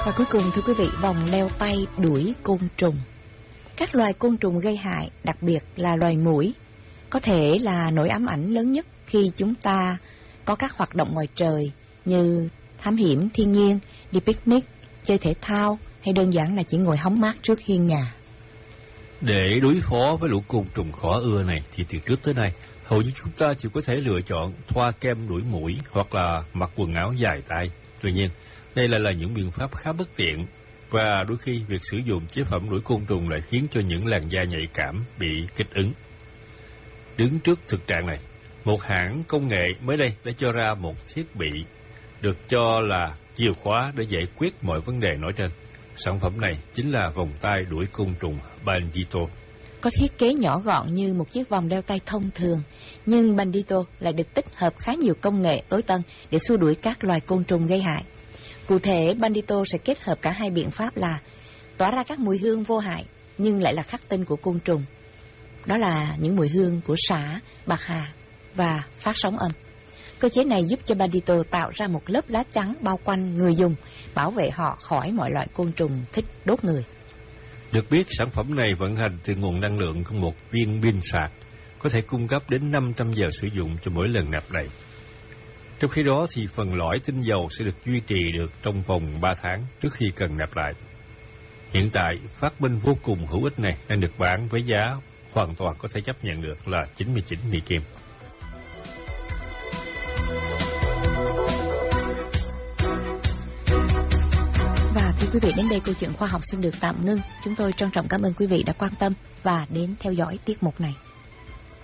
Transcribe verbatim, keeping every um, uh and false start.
Và cuối cùng thưa quý vị, vòng đeo tay đuổi côn trùng. Các loài côn trùng gây hại, đặc biệt là loài muỗi, có thể là nỗi ám ảnh lớn nhất khi chúng ta có các hoạt động ngoài trời như thám hiểm thiên nhiên, đi picnic, chơi thể thao hay đơn giản là chỉ ngồi hóng mát trước hiên nhà. Để đối phó với lũ côn trùng khó ưa này thì từ trước tới nay hầu như chúng ta chỉ có thể lựa chọn thoa kem đuổi muỗi hoặc là mặc quần áo dài tay. Tuy nhiên, đây lại là những biện pháp khá bất tiện và đôi khi việc sử dụng chế phẩm đuổi côn trùng lại khiến cho những làn da nhạy cảm bị kích ứng. Đứng trước thực trạng này, một hãng công nghệ mới đây đã cho ra một thiết bị được cho là chìa khóa để giải quyết mọi vấn đề nói trên. Sản phẩm này chính là vòng tay đuổi côn trùng Bandito. Có thiết kế nhỏ gọn như một chiếc vòng đeo tay thông thường, nhưng Bandito lại được tích hợp khá nhiều công nghệ tối tân để xua đuổi các loài côn trùng gây hại. Cụ thể, Bandito sẽ kết hợp cả hai biện pháp là tỏa ra các mùi hương vô hại nhưng lại là khắc tinh của côn trùng. Đó là những mùi hương của sả, bạc hà và phát sóng âm. Cơ chế này giúp cho Bandito tạo ra một lớp lá chắn bao quanh người dùng, bảo vệ họ khỏi mọi loại côn trùng thích đốt người. Được biết, sản phẩm này vận hành từ nguồn năng lượng của một viên pin sạc, có thể cung cấp đến năm trăm giờ sử dụng cho mỗi lần nạp đầy. Trong khi đó thì phần lõi tinh dầu sẽ được duy trì được trong vòng ba tháng trước khi cần nạp lại. Hiện tại, phát minh vô cùng hữu ích này đang được bán với giá hoàn toàn có thể chấp nhận được là chín mươi chín Nikkei kim. Và thưa quý vị, đến đây câu chuyện khoa học xin được tạm ngưng. Chúng tôi trân trọng cảm ơn quý vị đã quan tâm và đến theo dõi tiết mục này.